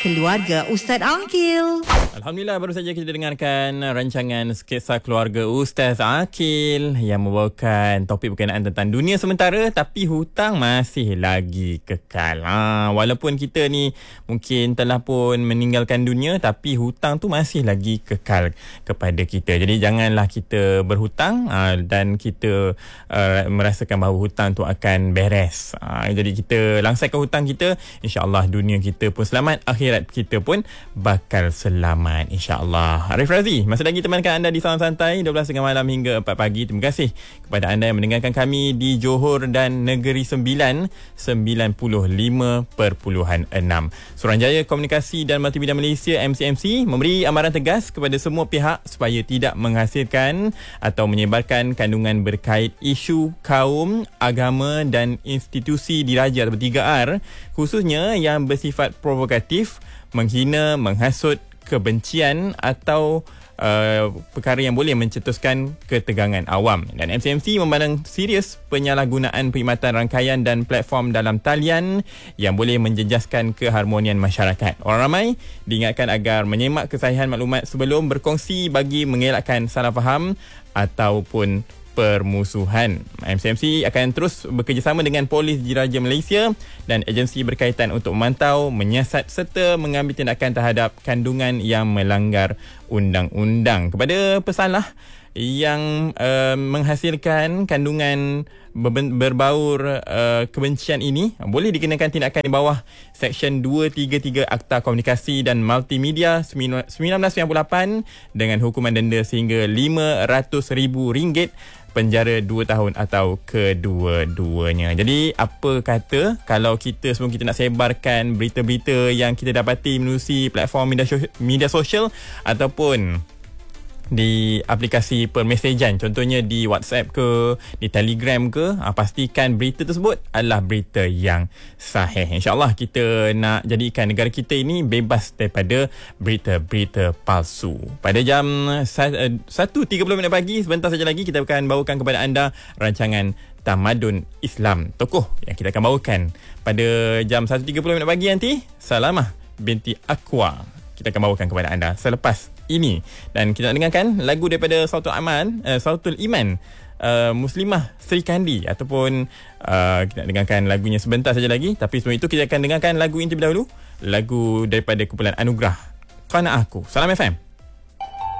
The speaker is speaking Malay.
Keluarga Ustaz Akil. Alhamdulillah, baru saja kita dengarkan rancangan Sketsa Keluarga Ustaz Akil yang membawakan topik berkenaan tentang dunia sementara tapi hutang masih lagi kekal. Walaupun kita ni mungkin telah pun meninggalkan dunia tapi hutang tu masih lagi kekal kepada kita. Jadi janganlah kita berhutang dan kita merasakan bahawa hutang tu akan beres. Jadi kita langsaikan hutang kita, insya-Allah dunia kita pun selamat, akhirat kita pun bakal selamat, insya-Allah. Arif Razi masih lagi temankan anda di Salam Santai 12.30 malam hingga 4 pagi. Terima kasih kepada anda yang mendengarkan kami di Johor dan Negeri Sembilan 95.6. Suruhanjaya Komunikasi dan Multimedia Malaysia MCMC memberi amaran tegas kepada semua pihak supaya tidak menghasilkan atau menyebarkan kandungan berkait isu kaum, agama dan institusi diraja atau 3R, khususnya yang bersifat provokatif, menghina, menghasut, kebencian atau perkara yang boleh mencetuskan ketegangan awam. Dan MCMC memandang serius penyalahgunaan perkhidmatan rangkaian dan platform dalam talian yang boleh menjejaskan keharmonian masyarakat. Orang ramai diingatkan agar menyemak kesahihan maklumat sebelum berkongsi bagi mengelakkan salah faham ataupun permusuhan. MCMC akan terus bekerjasama dengan Polis Diraja Malaysia dan agensi berkaitan untuk memantau, menyiasat serta mengambil tindakan terhadap kandungan yang melanggar undang-undang. Kepada pesanlah yang menghasilkan kandungan berbaur kebencian ini, boleh dikenakan tindakan di bawah Seksyen 233 Akta Komunikasi dan Multimedia 1998 dengan hukuman denda sehingga RM500,000, penjara 2 tahun atau kedua-duanya. Jadi apa kata kalau kita sebelum kita nak sebarkan berita-berita yang kita dapati menerusi platform media sosial ataupun di aplikasi permesejan, contohnya di WhatsApp ke, di Telegram ke, pastikan berita tersebut adalah berita yang sahih. InsyaAllah kita nak jadikan negara kita ini bebas daripada berita-berita palsu. Pada jam 1.30 pagi, sebentar saja lagi kita akan bawakan kepada anda rancangan Tamadun Islam, tokoh yang kita akan bawakan pada jam 1.30 pagi nanti. Salamah binti Aqwa kita akan bawakan kepada anda selepas ini. Dan kita nak dengarkan lagu daripada Sautul Iman Muslimah Sri Kandi, ataupun kita nak dengarkan lagunya sebentar saja lagi. Tapi sebelum itu kita akan dengarkan lagu ini terlebih dahulu, lagu daripada kumpulan Anugerah, Qana Aku. Salam FM.